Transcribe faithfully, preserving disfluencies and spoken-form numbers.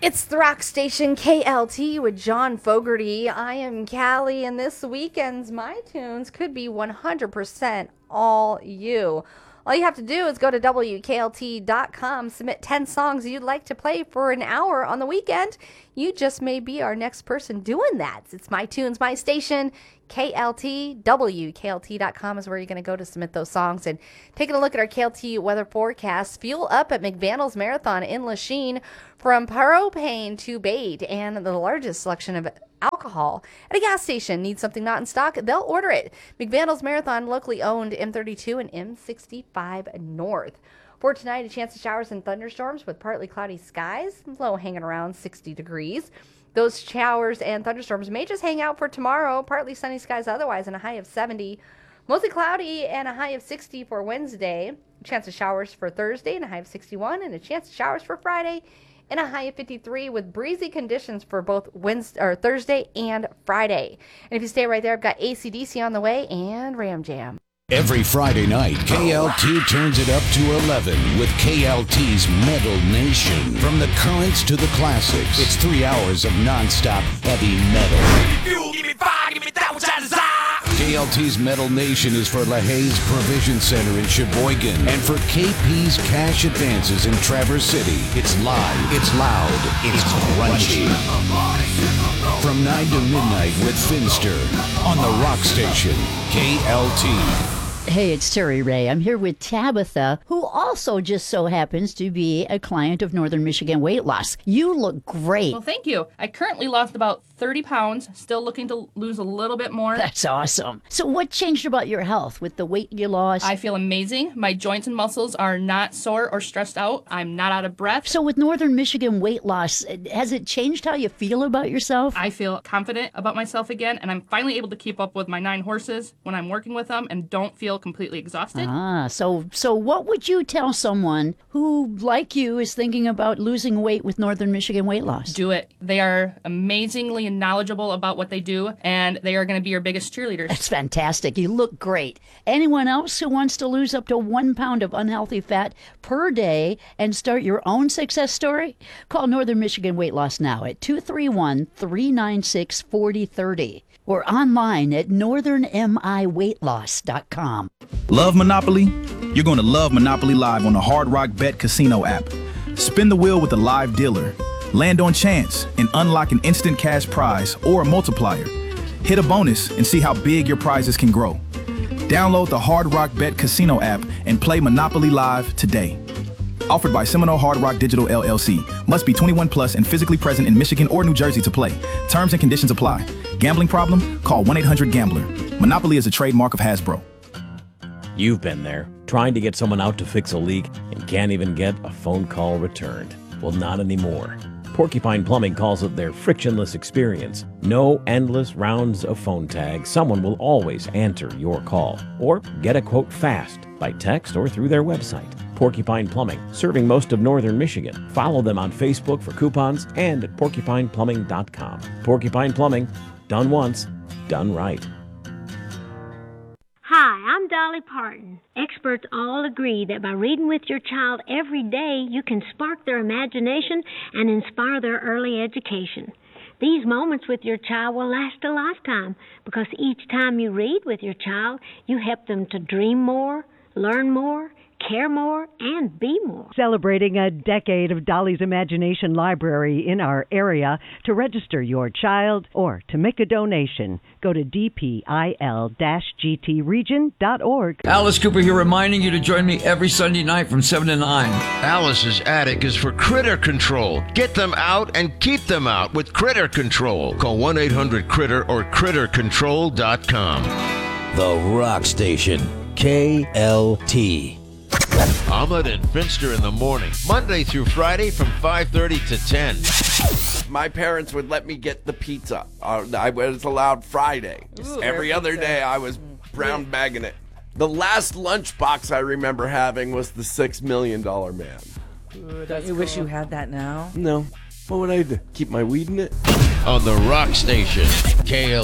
It's the rock station K L T with John Fogerty. I am Callie, and this weekend's My Tunes could be one hundred percent all you. All you have to do is go to W K L T dot com, submit ten songs you'd like to play for an hour on the weekend. You just may be our next person doing that. It's My Tunes, My Station, K L T. W K L T dot com is where you're going to go to submit those songs. And taking a look at our K L T weather forecast, fuel up at McVandals Marathon in Lachine from propane to bait, and the largest selection of alcohol at a gas station. Need something not in stock? They'll order it. McVandals Marathon, locally owned, M thirty-two and M sixty-five North. For tonight, a chance of showers and thunderstorms with partly cloudy skies, low hanging around sixty degrees. Those showers and thunderstorms may just hang out for tomorrow. Partly sunny skies otherwise, and a high of seventy. Mostly cloudy and a high of sixty for Wednesday. A chance of showers for Thursday and a high of sixty-one, and a chance of showers for Friday and a high of fifty-three, with breezy conditions for both Wednesday or Thursday and Friday. And if you stay right there, I've got A C D C on the way and Ram Jam. Every Friday night, K L T turns it up to eleven with K L T's Metal Nation. From the currents to the classics, it's three hours of nonstop heavy metal. Give me fire, give me that which I desire. K L T's Metal Nation is for LaHaye's Provision Center in Sheboygan and for K P's Cash Advances in Traverse City. It's live, it's loud, it's crunchy. From nine to midnight with Finster on the Rock Station, K L T. Hey, it's Terry Ray. I'm here with Tabitha, who also just so happens to be a client of Northern Michigan Weight Loss. You look great. Well, thank you. I currently lost about thirty pounds, still looking to lose a little bit more. That's awesome. So what changed about your health with the weight you lost? I feel amazing. My joints and muscles are not sore or stressed out. I'm not out of breath. So with Northern Michigan Weight Loss, has it changed how you feel about yourself? I feel confident about myself again, and I'm finally able to keep up with my nine horses when I'm working with them and don't feel completely exhausted. Ah, so so what would you tell someone who, like you, is thinking about losing weight with Northern Michigan Weight Loss? Do it. They are amazingly knowledgeable about what they do, and they are going to be your biggest cheerleaders. That's fantastic. You look great. Anyone else who wants to lose up to one pound of unhealthy fat per day and start your own success story? Call Northern Michigan Weight Loss now at two three one, three nine six, four zero three zero or online at northern m i weight loss dot com. Love Monopoly? You're going to love Monopoly Live on the Hard Rock Bet Casino app. Spin the wheel with a live dealer. Land on chance and unlock an instant cash prize or a multiplier. Hit a bonus and see how big your prizes can grow. Download the Hard Rock Bet Casino app and play Monopoly Live today. Offered by Seminole Hard Rock Digital L L C. Must be twenty-one plus and physically present in Michigan or New Jersey to play. Terms and conditions apply. Gambling problem? Call one eight hundred gambler. Monopoly is a trademark of Hasbro. You've been there, trying to get someone out to fix a leak and can't even get a phone call returned. Well, not anymore. Porcupine Plumbing calls it their frictionless experience. No endless rounds of phone tag. Someone will always answer your call. Or get a quote fast by text or through their website. Porcupine Plumbing, serving most of northern Michigan. Follow them on Facebook for coupons and at porcupine plumbing dot com. Porcupine Plumbing, done once, done right. Hi, I'm Dolly Parton. Experts all agree that by reading with your child every day, you can spark their imagination and inspire their early education. These moments with your child will last a lifetime because each time you read with your child, you help them to dream more, learn more, care more, and be more. Celebrating a decade of Dolly's Imagination Library in our area. To register your child or to make a donation, go to d p i l dash g t region dot org. Alice Cooper here, reminding you to join me every Sunday night from seven to nine. Alice's Attic is for critter control. Get them out and keep them out with Critter Control. Call one eight hundred critter or critter control dot com. The Rock Station, K L T. Ahmed and Finster in the morning, Monday through Friday from five thirty to ten. My parents would let me get the pizza. Uh, I was allowed Friday. Ooh, Every other pizza. day I was brown bagging it. The last lunchbox I remember having was the Six Million Dollar Man. Ooh, Don't you wish you had that now? No. What would I do? Keep my weed in it? On the Rock Station, K L